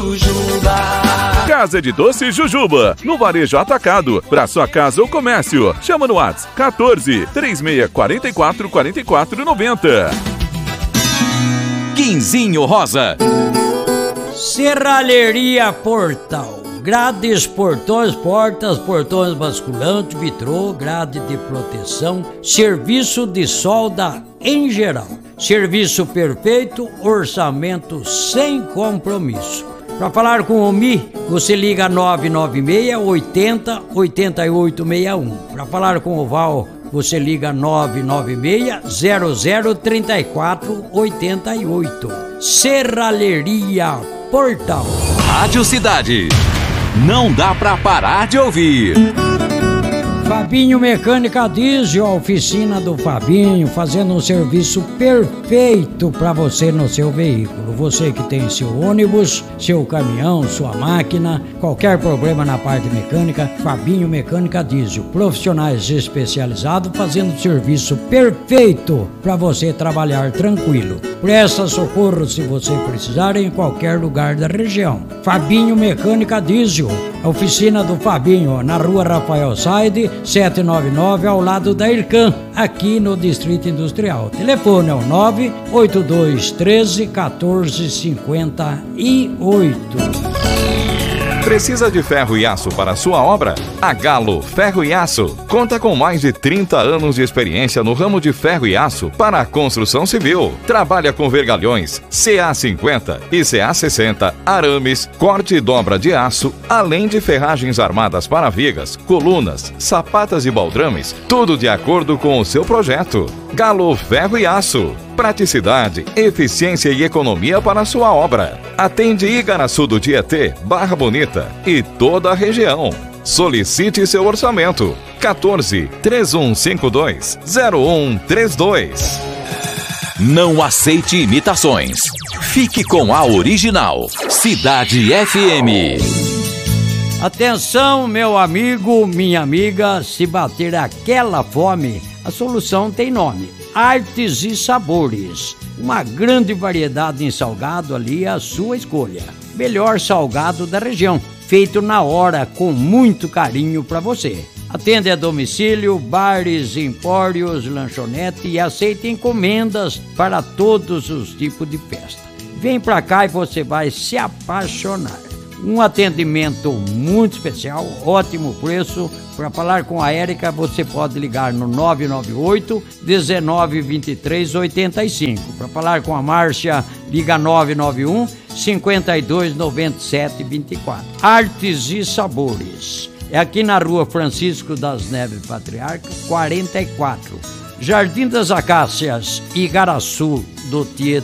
Jujuba. Casa de Doce Jujuba, no Varejo Atacado, para sua casa ou comércio. Chama no WhatsApp 14 3644 4490. Quinzinho Rosa. Serralheria Portal. Grades, portões, portas, portões basculantes, vitrô, grade de proteção, serviço de solda em geral. Serviço perfeito, orçamento sem compromisso. Para falar com o Mi, você liga 996 80 8861. Para falar com o Val, você liga 996 00 34 88. Serralheria Portal. Rádio Cidade. Não dá pra parar de ouvir. Fabinho Mecânica Diesel, a oficina do Fabinho, fazendo um serviço perfeito para você no seu veículo. Você que tem seu ônibus, seu caminhão, sua máquina, qualquer problema na parte mecânica, Fabinho Mecânica Diesel. Profissionais especializados fazendo serviço perfeito para você trabalhar tranquilo. Presta socorro se você precisar em qualquer lugar da região. Fabinho Mecânica Diesel, a oficina do Fabinho, na rua Rafael Saide, 799, ao lado da Ircan, aqui no Distrito Industrial. Telefone é o 982 13 14 58. Precisa de ferro e aço para a sua obra? A Galo Ferro e Aço conta com mais de 30 anos de experiência no ramo de ferro e aço para a construção civil. Trabalha com vergalhões CA50 e CA60, arames, corte e dobra de aço, além de ferragens armadas para vigas, colunas, sapatas e baldrames, tudo de acordo com o seu projeto. Galo Ferro e Aço. Praticidade, eficiência e economia para a sua obra. Atende Igaraçu do Tietê, Barra Bonita e toda a região. Solicite seu orçamento. 14 3152 0132. Não aceite imitações. Fique com a original. Cidade FM. Atenção, meu amigo, minha amiga, se bater aquela fome, a solução tem nome: Artes e Sabores. Uma grande variedade em salgado ali, a sua escolha. Melhor salgado da região, feito na hora, com muito carinho para você. Atende a domicílio, bares, empórios, lanchonete e aceita encomendas para todos os tipos de festa. Vem pra cá e você vai se apaixonar. Um atendimento muito especial, ótimo preço. Para falar com a Érica, você pode ligar no 998 19 23 85. Para falar com a Márcia, liga 991 52 97 24. Artes e Sabores. É aqui na rua Francisco das Neves Patriarca, 44. Jardim das Acácias, Igaraçu do Tietê.